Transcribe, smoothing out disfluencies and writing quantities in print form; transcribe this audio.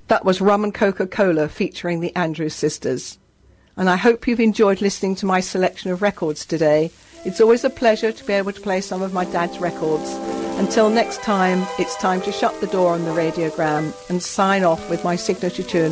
That was Rum and Coca-Cola featuring the Andrews Sisters. And I hope you've enjoyed listening to my selection of records today. It's always a pleasure to be able to play some of my dad's records. Until next time, it's time to shut the door on the radiogram and sign off with my signature tune,